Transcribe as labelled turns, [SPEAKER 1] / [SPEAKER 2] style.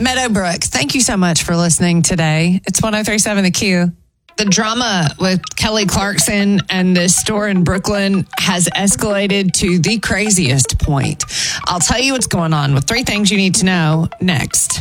[SPEAKER 1] Meadowbrook, thank you so much for listening today. It's 103.7 The Q. The drama with Kelly Clarkson and this store in Brooklyn has escalated to the craziest point. I'll tell you what's going on with 3 things you need to know next.